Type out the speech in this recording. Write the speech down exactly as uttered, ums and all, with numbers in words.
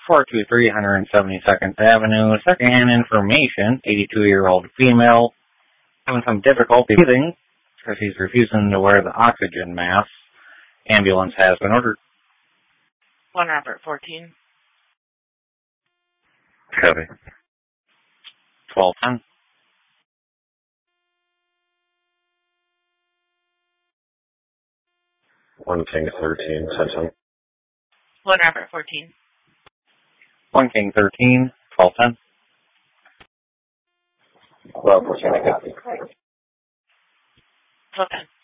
four two three one seventy-second Avenue. Secondhand information, eighty-two-year-old female, having some difficulty breathing because she's refusing to wear the oxygen mask. Ambulance has been ordered. One Robert fourteen. Copy. twelve ten. One King thirteen, Central. One Robert fourteen. One King thirteen, twelve ten. twelve fourteen, I got it. twelve ten.